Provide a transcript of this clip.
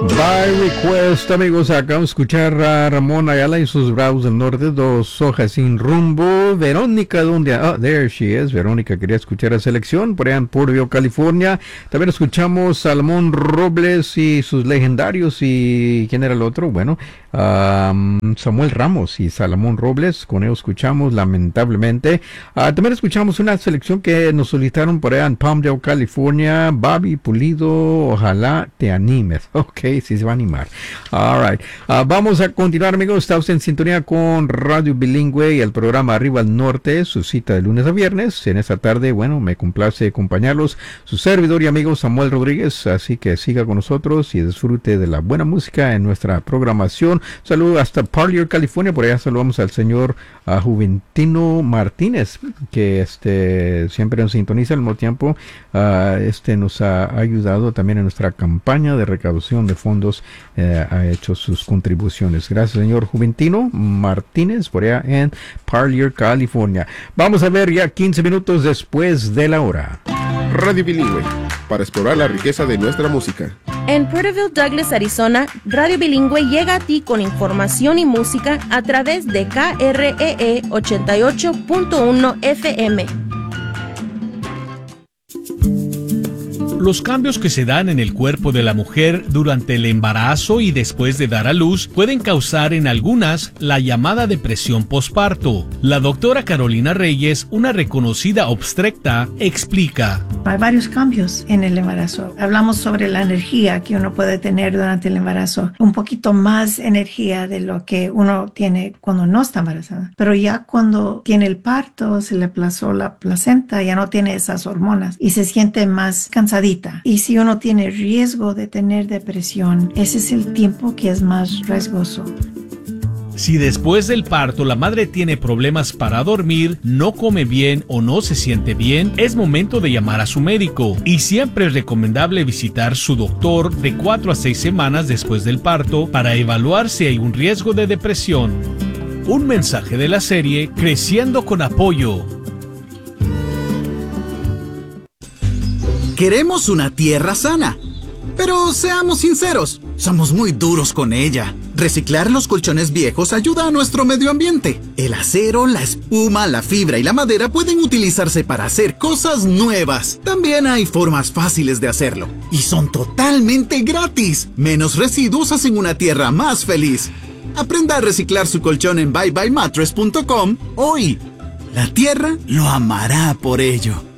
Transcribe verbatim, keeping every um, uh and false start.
By request, amigos, acabamos de escuchar a Ramón Ayala y sus Bravos del Norte, Dos Hojas Sin Rumbo. Verónica, ¿dónde? Ah, oh, there she is. Verónica quería escuchar a Selección, por allá en Portview, California. También escuchamos Salomón Robles y sus legendarios. ¿Y quién era el otro? Bueno, um, Samuel Ramos y Salomón Robles. Con ellos escuchamos, lamentablemente. Uh, también escuchamos una selección que nos solicitaron por allá en Palmdale, California. Bobby Pulido, ojalá te animes. Ok, sí se va a animar. All right. Uh, vamos a continuar, amigos. Estamos en sintonía con Radio Bilingüe y el programa Arriba al Norte, su cita de lunes a viernes. En esta tarde, bueno, me complace acompañarlos, su servidor y amigo Samuel Rodríguez. Así que siga con nosotros y disfrute de la buena música en nuestra programación. Saludos hasta Parlier, California. Por allá saludamos al señor uh, Juventino Martínez, que este siempre nos sintoniza al mismo tiempo. Uh, este nos ha ayudado también en nuestra campaña de recaudación de fondos, eh, ha hecho sus contribuciones. Gracias, señor Juventino Martínez, por allá en Parlier, California. Vamos a ver ya quince minutos después de la hora. Radio Bilingüe, para explorar la riqueza de nuestra música. En Porterville, Douglas, Arizona, Radio Bilingüe llega a ti con información y música a través de K R E E ochenta y ocho punto uno F M. Los cambios que se dan en el cuerpo de la mujer durante el embarazo y después de dar a luz pueden causar en algunas la llamada depresión posparto. La doctora Carolina Reyes, una reconocida obstetra, explica. Hay varios cambios en el embarazo. Hablamos sobre la energía que uno puede tener durante el embarazo. Un poquito más energía de lo que uno tiene cuando no está embarazada. Pero ya cuando tiene el parto, se le aplazó la placenta, ya no tiene esas hormonas y se siente más cansadita. Y si uno tiene riesgo de tener depresión, ese es el tiempo que es más riesgoso. Si después del parto la madre tiene problemas para dormir, no come bien o no se siente bien, es momento de llamar a su médico. Y siempre es recomendable visitar su doctor de cuatro a seis semanas después del parto para evaluar si hay un riesgo de depresión. Un mensaje de la serie Creciendo con Apoyo. Queremos una tierra sana, pero seamos sinceros, somos muy duros con ella. Reciclar los colchones viejos ayuda a nuestro medio ambiente. El acero, la espuma, la fibra y la madera pueden utilizarse para hacer cosas nuevas. También hay formas fáciles de hacerlo, y son totalmente gratis. Menos residuos hacen una tierra más feliz. Aprenda a reciclar su colchón en bye bye mattress punto com hoy. La tierra lo amará por ello.